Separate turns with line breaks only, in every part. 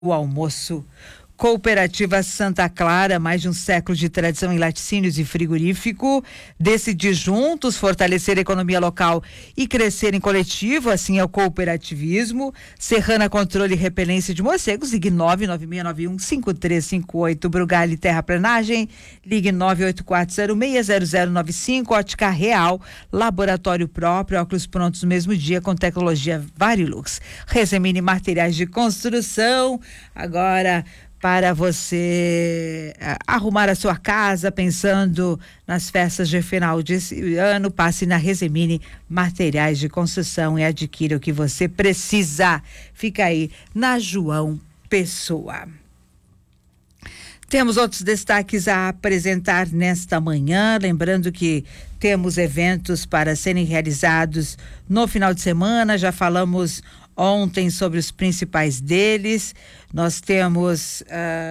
o almoço. Cooperativa Santa Clara, mais de um século de tradição em laticínios e frigorífico. Decidir juntos, fortalecer a economia local e crescer em coletivo, assim é o cooperativismo. Serrana Controle e Repelência de Morcegos, ligue 996915358. Brugali Terraplanagem, ligue 984060095. Ótica Real, laboratório próprio, óculos prontos no mesmo dia com tecnologia Varilux. Resemine Materiais de Construção, agora para você arrumar a sua casa, pensando nas festas de final de ano, passe na Resemine Materiais de Construção e adquira o que você precisa. Fica aí na João Pessoa. Temos outros destaques a apresentar nesta manhã, lembrando que temos eventos para serem realizados no final de semana, já falamos ontem sobre os principais deles. Nós temos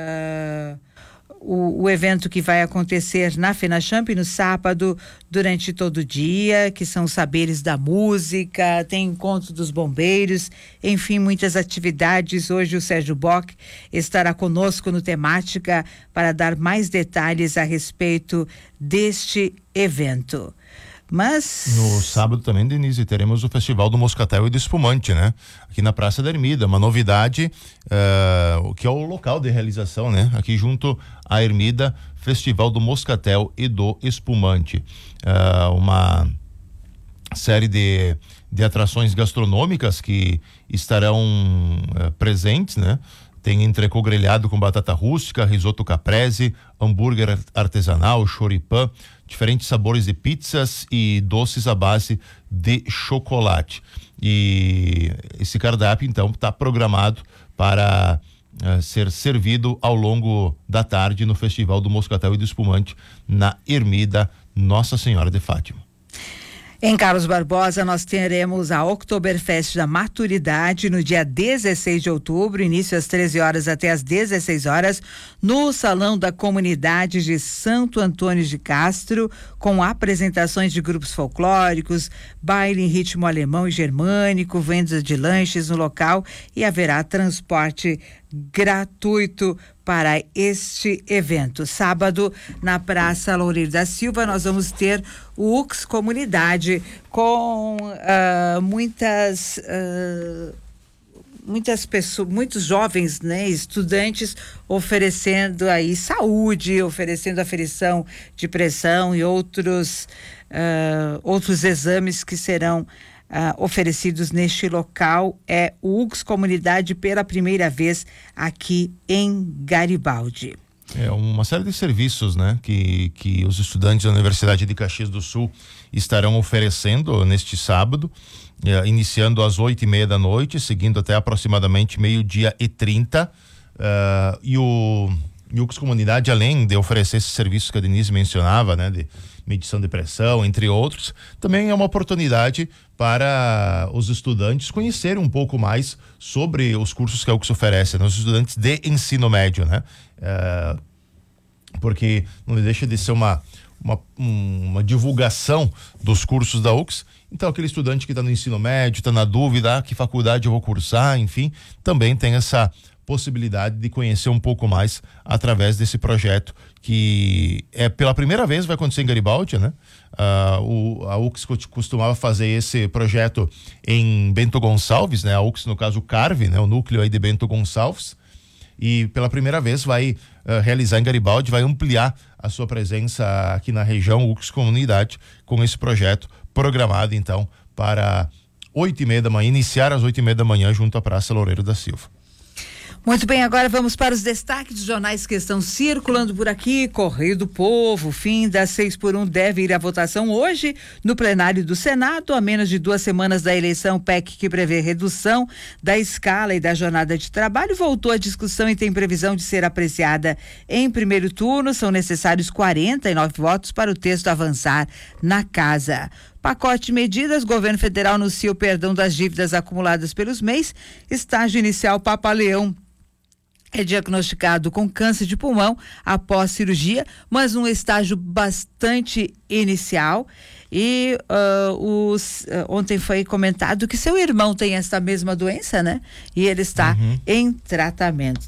o evento que vai acontecer na FenaChamp no sábado, durante todo o dia, que são saberes da música, tem encontro dos bombeiros, enfim, muitas atividades. Hoje o Sérgio Bock estará conosco no Temática para dar mais detalhes a respeito deste evento. Mas
no sábado também, Denise, teremos o Festival do Moscatel e do Espumante, né? Aqui na Praça da Ermida, uma novidade, que é o local de realização, né? Aqui junto à Ermida, Festival do Moscatel e do Espumante. Uma série de atrações gastronômicas que estarão presentes, né? Tem entrecô grelhado com batata rústica, risoto caprese, hambúrguer artesanal, choripã, diferentes sabores de pizzas e doces à base de chocolate. E esse cardápio, então, está programado para ser servido ao longo da tarde no Festival do Moscatel e do Espumante, na Ermida Nossa Senhora de Fátima.
Em Carlos Barbosa, nós teremos a Oktoberfest da Maturidade no dia 16 de outubro, início às 13 horas até às 16 horas, no Salão da Comunidade de Santo Antônio de Castro, com apresentações de grupos folclóricos, baile em ritmo alemão e germânico, vendas de lanches no local e haverá transporte gratuito para este evento. Sábado, na Praça Loureiro da Silva, nós vamos ter o UX Comunidade com muitas pessoas, muitos jovens, né, estudantes oferecendo aí saúde, oferecendo aferição de pressão e outros exames que serão oferecidos neste local. É o UX Comunidade pela primeira vez aqui em Garibaldi.
É uma série de serviços, né, que os estudantes da Universidade de Caxias do Sul estarão oferecendo neste sábado, iniciando às 8:30 da noite, seguindo até aproximadamente 12:30. E o UX Comunidade, além de oferecer esses serviços que a Denise mencionava, né, de medição de pressão, entre outros, também é uma oportunidade para os estudantes conhecerem um pouco mais sobre os cursos que a UX oferece, né? Os estudantes de ensino médio, né? Porque não deixa de ser uma divulgação dos cursos da UX. Então, aquele estudante que está no ensino médio, está na dúvida, que faculdade eu vou cursar, enfim, também tem essa possibilidade de conhecer um pouco mais através desse projeto que pela primeira vez vai acontecer em Garibaldi, né? A UX costumava fazer esse projeto em Bento Gonçalves, né? A UX, no caso, o CARV, né? O núcleo aí de Bento Gonçalves, e pela primeira vez vai realizar em Garibaldi, vai ampliar a sua presença aqui na região, UX Comunidade, com esse projeto programado, então, para 8:30 da manhã, iniciar às 8:30 da manhã junto à Praça Loureiro da Silva.
Muito bem, agora vamos para os destaques dos jornais que estão circulando por aqui. Correio do Povo, fim das 6x1 deve ir à votação hoje no plenário do Senado, a menos de 2 semanas da eleição. PEC que prevê redução da escala e da jornada de trabalho voltou à discussão e tem previsão de ser apreciada em primeiro turno. São necessários 49 votos para o texto avançar na casa. Pacote de medidas, governo federal anuncia o perdão das dívidas acumuladas pelos MEIs. Estágio inicial, Papa Leão é diagnosticado com câncer de pulmão após cirurgia, mas num estágio bastante inicial. E ontem foi comentado que seu irmão tem essa mesma doença, né? E ele está em tratamento.